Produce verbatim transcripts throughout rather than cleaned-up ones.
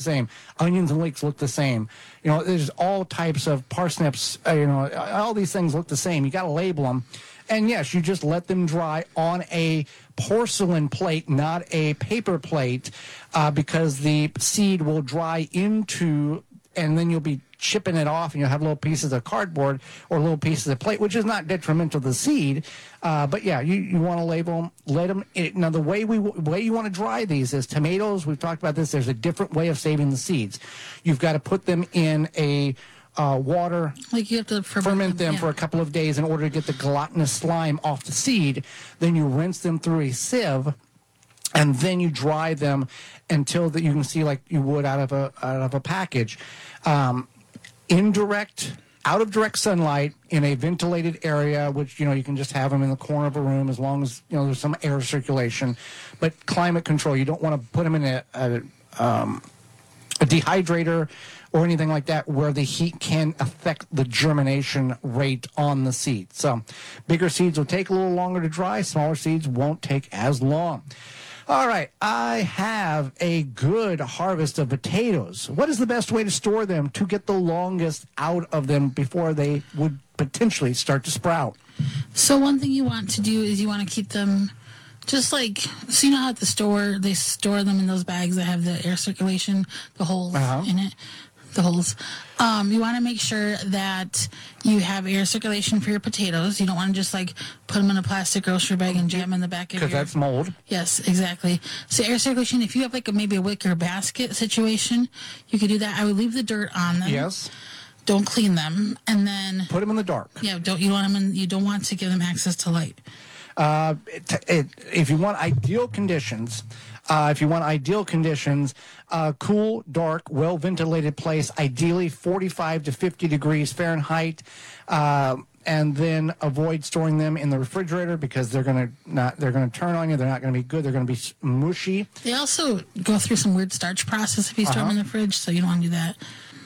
the same. Onions and leeks look the same. You know, there's all types of parsnips. Uh, you know, all these things look the same. You got to label them. And yes, you just let them dry on a porcelain plate, not a paper plate, uh, because the seed will dry into, and then you'll be chipping it off, and you'll have little pieces of cardboard or little pieces of plate, which is not detrimental to the seed. Uh, but yeah, you, you want to label them, let them. It, now, the way we way you want to dry these is tomatoes. We've talked about this. There's a different way of saving the seeds. You've got to put them in a Uh, water, like you have to ferment, ferment them yeah. for a couple of days in order to get the gelatinous slime off the seed. Then you rinse them through a sieve, and then you dry them until that you can see like you would out of a out of a package. Um, indirect, out of direct sunlight in a ventilated area, which you know you can just have them in the corner of a room as long as you know there's some air circulation. But climate control, you don't want to put them in a, a, um, a dehydrator or anything like that where the heat can affect the germination rate on the seed. So bigger seeds will take a little longer to dry. Smaller seeds won't take as long. All right, I have a good harvest of potatoes. What is the best way to store them to get the longest out of them before they would potentially start to sprout? So one thing you want to do is you want to keep them just like, so you know how at the store, they store them in those bags that have the air circulation, the holes Uh-huh. in it. The holes. Um, you want to make sure that you have air circulation for your potatoes. You don't want to just like put them in a plastic grocery bag and jam them in the back of your... Because that's mold. Yes, exactly. So air circulation, if you have like a, maybe a wicker basket situation, you could do that. I would leave the dirt on them. Yes. Don't clean them. And then... Put them in the dark. Yeah, don't you want them in, you don't want to give them access to light. Uh, it, it, if you want ideal conditions, uh, if you want ideal conditions, uh, cool, dark, well-ventilated place, ideally forty-five to fifty degrees Fahrenheit, uh, and then avoid storing them in the refrigerator because they're going to not they're going to turn on you. They're not going to be good. They're going to be mushy. They also go through some weird starch process if you store Uh-huh. them in the fridge, so you don't want to do that.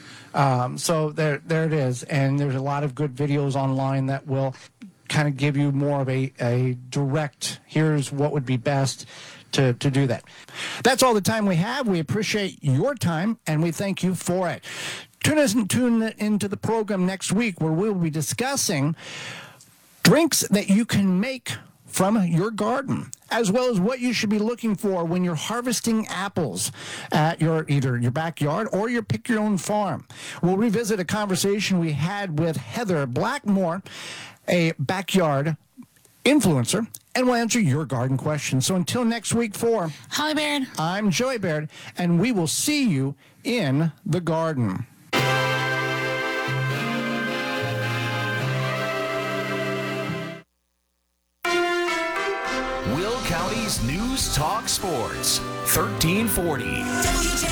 Um, so there, there it is. And there's a lot of good videos online that will kind of give you more of a, a direct, here's what would be best to, to do that. That's all the time we have. We appreciate your time, and we thank you for it. Tune us and tune into the program next week where we'll be discussing drinks that you can make from your garden, as well as what you should be looking for when you're harvesting apples at your either your backyard or your pick your own farm. We'll revisit a conversation we had with Heather Blackmore, a backyard influencer, and we'll answer your garden questions. So until next week for Holly Baird, I'm Joey Baird, and we will see you in the garden. Will County's News Talk Sports, thirteen forty.